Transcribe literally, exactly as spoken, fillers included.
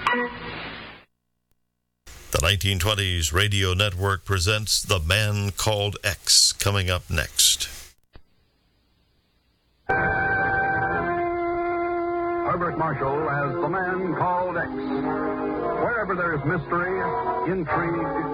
The nineteen twenties Radio Network presents The Man Called X, coming up next. Herbert Marshall as The Man Called X. Wherever there is mystery, intrigue,